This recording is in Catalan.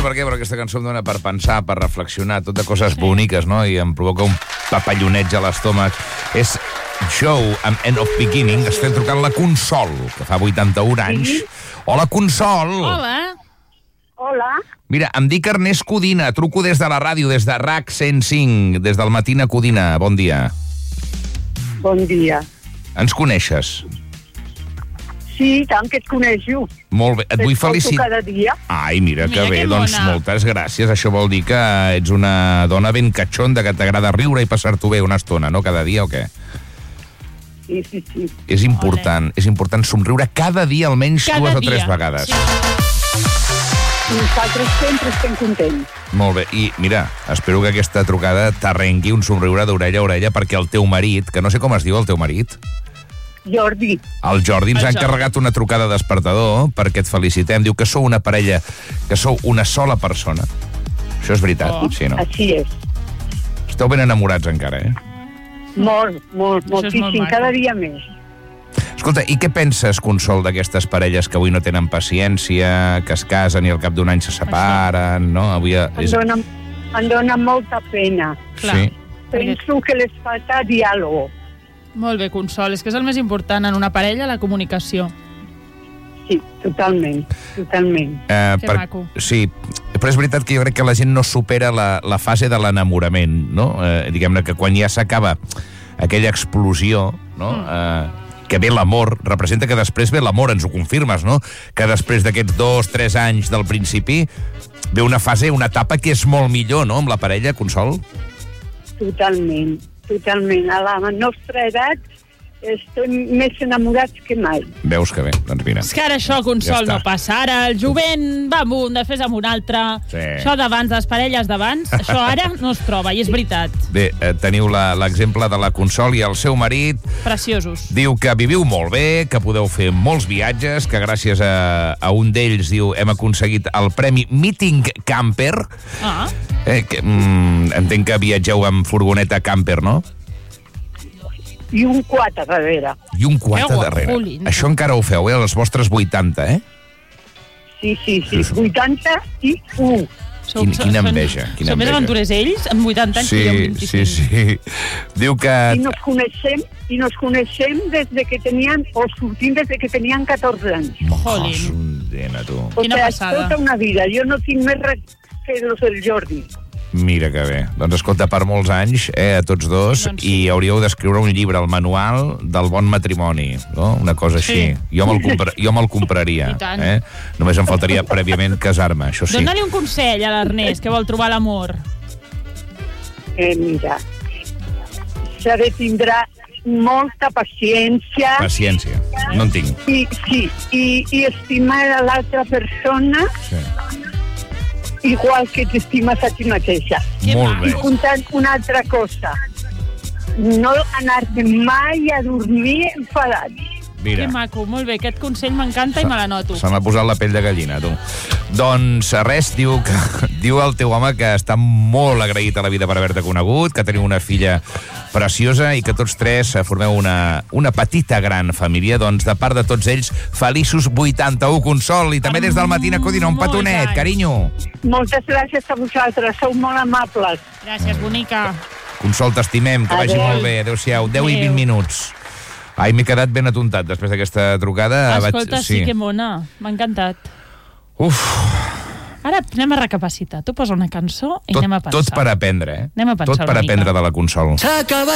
per què, però aquesta cançó em dona per pensar, per reflexionar, tot de coses boniques, no? I em provoca un papalloneig a l'estómac. És Joe amb End of Beginning. Estem trucant la Consol, que fa 81 anys. Hola, Consol! Hola. Hola. Mira, em dic Ernest Codina, truco des de la ràdio, des de RAC 105, des del Matina Codina. Bon dia. Bon dia. Ens coneixes? Sí, tant que et coneixo. Molt bé, et vull felicitar. cada dia. Ai, mira que Mira bé, que doncs mona. moltes gràcies. Això vol dir que ets una dona ben catxonda, que t'agrada riure i passar-t'ho bé una estona, no? Cada dia o què? Sí. És important somriure cada dia almenys Cada 2 o dia. 3 vegades. Sí. Nosaltres sempre estem contents. Molt bé, i mira, espero que aquesta trucada t'arrenqui un somriure d'orella a orella, perquè el teu marit, que no sé com es diu el teu marit, Jordi, el Jordi ens El ha Jordi. encarregat una trucada despertador perquè et felicitem. Diu que sou una parella, que sou una sola persona. Això és veritat, Oh. sí, no? així és. Esteu ben enamorats encara, eh? Molt, Això és molt moltíssim, maco. cada dia més. Escolta, i què penses, Consol, d'aquestes parelles que avui no tenen paciència, que es casen i al cap d'un any se separen, no? Avui Em dona molta pena. Clar. Sí. Penso que les falta diàleg. Molt bé, Consol. És que és el més important en una parella, la comunicació. Sí, totalment. Que maco. Sí, però és veritat que jo crec que la gent no supera la fase de l'enamorament, no? Diguem-ne que quan ja s'acaba aquella explosió, no? Que ve l'amor, representa que després ve l'amor, ens ho confirmes, no? Que després d'aquests 2-3 anys del principi ve una fase, una etapa que és molt millor, no?, amb la parella, Consol? Totalment. A la nostra edat estem més enamorats que mai. Veus que bé, doncs mira. És que ara això, Consol, Ja està. no passa. Ara el jovent va amunt, després amb un altre. Sí. Això d'abans, les parelles d'abans, això ara no es troba, i és veritat. Bé, teniu l'exemple de la Consol i el seu marit. Preciosos. Diu que viviu molt bé, que podeu fer molts viatges, que gràcies a un d'ells, diu, hem aconseguit el premi Meeting Camper. Ah, Entenc que viatgeu amb furgoneta camper, no? I un quart a darrere. I un quart a Que darrere. guapolins. Això encara ho feu, als vostres 80, eh? Sí. Sí. 81. Quina enveja, quina Són més enveja. aventurers ells, amb 80 anys, que jo amb 25. Sí. Diu que... I nos coneixem des de que tenien, o sortim des de que tenien 14 anys. Jolín. Condena, tu. O Quina sea, passada. tota una vida. Jo no tinc més res que los del Jordi. Mira que bé. Doncs escolta, per molts anys, a tots dos, Doncs sí. i hauríeu d'escriure un llibre, el manual del bon matrimoni, no? Una cosa així. Sí. Jo me'l compraria. I tant. Només em faltaria prèviament casar-me, això sí. Dóna-li un consell a l'Ernest, que vol trobar l'amor. Mira, s'ha de tindre molta paciència Paciència. No en tinc. i estimar a l'altra persona Sí. igual que t'estimes a ti mateixa. Molt bé. I comptant una altra cosa, no anar-te mai a dormir enfadat. Mira. Que maco, molt bé. Aquest consell m'encanta i me l'anoto. Se m'ha posat la pell de gallina, tu. Doncs res, diu el teu home que està molt agraït a la vida per haver-te conegut, que teniu una filla preciosa i que tots tres formeu una petita gran família. Doncs de part de tots ells, feliços 81, Consol, i també des del Matina Codina, un Molts petonet, anys. carinyo. Moltes gràcies a vosaltres, sou molt amables. Gràcies, bonica. Consol, t'estimem, que vagi Adéu. molt bé. Adéu-siau, 10 i 20 Adéu. minuts. Ai, m'he quedat ben atontat després d'aquesta trucada. Escolta, sí, que mona. M'ha encantat. Uf, Ara anem a recapacitar. Tu posa una cançó i anem a pensar. tot per aprendre, eh? Anem a pensar Tot per una mica. aprendre de la Consol.